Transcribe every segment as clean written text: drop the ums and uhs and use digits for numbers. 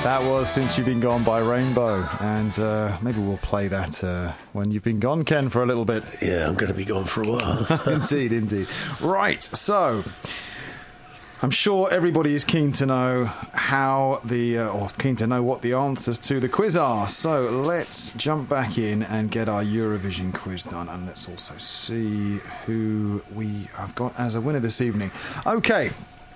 That was Since You've Been Gone by Rainbow, and maybe we'll play that when you've been gone, Ken, for a little bit. Yeah, I'm going to be gone for a while. Indeed. Right, so I'm sure everybody is keen to know or keen to know what the answers to the quiz are. So let's jump back in and get our Eurovision quiz done, and let's also see who we have got as a winner this evening. Okay.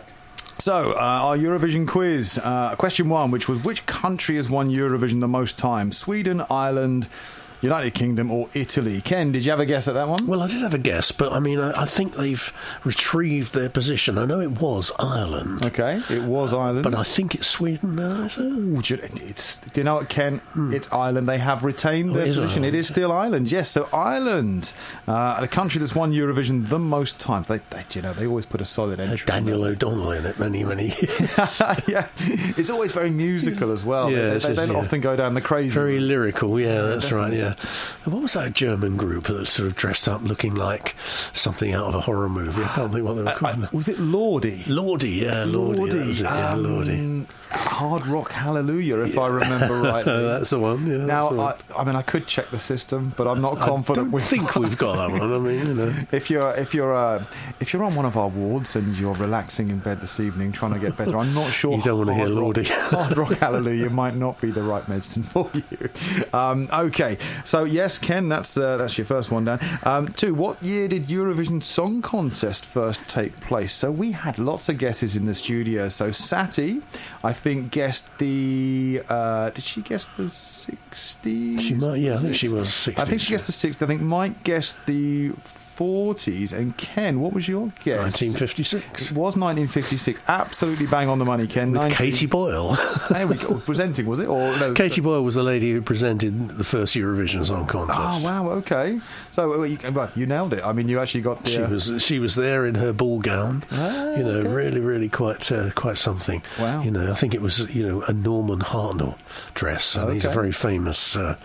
So, our Eurovision quiz, question 1, which was, which country has won Eurovision the most time? Sweden, Ireland, United Kingdom or Italy? Ken, did you have a guess at that one? Well, I did have a guess, but I mean, I think they've retrieved their position. I know it was Ireland. Okay, it was Ireland. But I think it's Sweden now, is it? Ooh, do you know what, Ken? It's Ireland. They have retained their position. Ireland. It is still Ireland, yes. So Ireland, the country that's won Eurovision the most times. They always put a solid entry. Daniel O'Donnell in it many years. Yeah, it's always very musical as well. Yeah, they don't often go down the crazy. Very lyrical, yeah, that's right, yeah. What was that German group that sort of dressed up looking like something out of a horror movie? I can't think what they were called. Was it Lordi? Lordi, yeah, Lordi. Lordi. Hard Rock Hallelujah, if I remember rightly. That's the one, yeah. Now, I could check the system, but I'm not confident. I think we've got that one. I mean, you know. If you're on one of our wards and you're relaxing in bed this evening trying to get better, I'm not sure. You don't want to hear Lordi. Hard Rock Hallelujah might not be the right medicine for you. Okay, so yes, Ken, that's your first one down. 2, what year did Eurovision Song Contest first take place? So we had lots of guesses in the studio. So Sati, I think, guessed the... did she guess the 60s? She might, yeah, I think she was 60s. I think she guessed the 60s. I think Mike guessed the 40s. And Ken, what was your guess? 1956. It was 1956. Absolutely bang on the money, Ken. With Katie Boyle. There we go. Presenting, was it? Or no, Katie Boyle was the lady who presented the first Eurovision Song Contest. Oh, wow, okay. So you nailed it. I mean, you actually got the... She was there in her ball gown. Okay. Really quite something. Wow. I think it was, a Norman Hartnell dress. And he's a very famous, to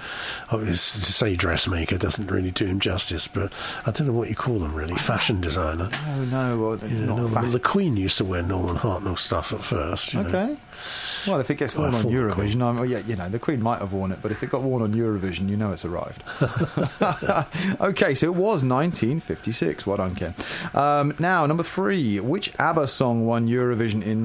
say dressmaker doesn't really do him justice, but I don't know what you call them, really. Fashion designer. No, it's not fashion. The Queen used to wear Norman Hartnell stuff at first. Okay. Well, if it gets worn on Eurovision, the Queen might have worn it, but if it got worn on Eurovision, you know it's arrived. Okay, so it was 1956. Well done, Ken. Now, number 3. Which ABBA song won Eurovision in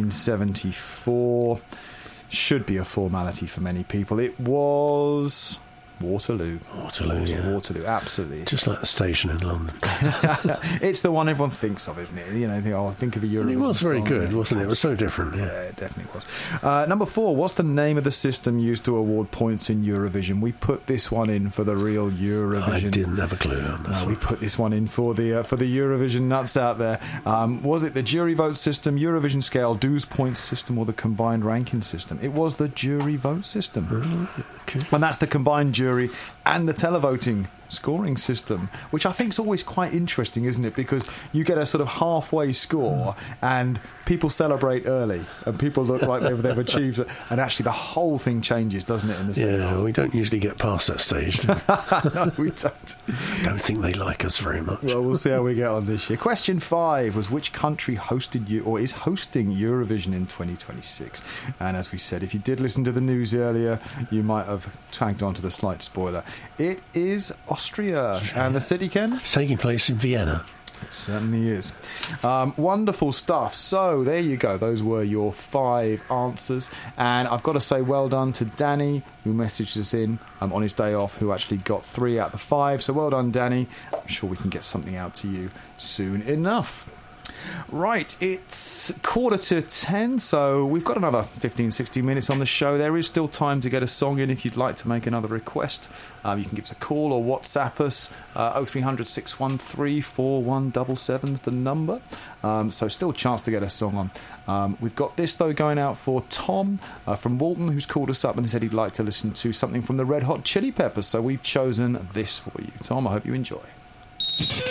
1974? Should be a formality for many people. It was... Waterloo, yeah. Waterloo, absolutely. Just like the station in London. It's the one everyone thinks of, isn't it? Think of a Eurovision. It was very good, wasn't it? It was so different. Yeah, it definitely was. Number 4, what's the name of the system used to award points in Eurovision? We put this one in for the real Eurovision. I didn't have a clue on this. We put this one in for the Eurovision nuts out there. Was it the jury vote system, Eurovision scale, dues points system, or the combined ranking system? It was the jury vote system. Okay. And that's the combined jury and the televoting scoring system, which I think is always quite interesting, isn't it? Because you get a sort of halfway score and people celebrate early and people look like they've achieved it, and actually the whole thing changes, doesn't it, in the second half? We don't usually get past that stage. No, we don't. I don't think they like us very much. Well, we'll see how we get on this year. Question 5 was, which country hosted is hosting Eurovision in 2026? And as we said, if you did listen to the news earlier, you might have tagged on to the slight spoiler. It is Austria. And the city, Ken? It's taking place in Vienna. It certainly is. Wonderful stuff. So there you go. Those were your 5 answers. And I've got to say well done to Danny, who messaged us in on his day off, who actually got 3 out of the 5. So well done, Danny. I'm sure we can get something out to you soon enough. Right, it's 9:45, so we've got another 15-16 minutes on the show. There is still time to get a song in if you'd like to make another request. You can give us a call or WhatsApp us. 0300 613 4177 is the number. So still a chance to get a song on. We've got this, though, going out for Tom from Walton, who's called us up and said he'd like to listen to something from the Red Hot Chili Peppers. So we've chosen this for you. Tom, I hope you enjoy.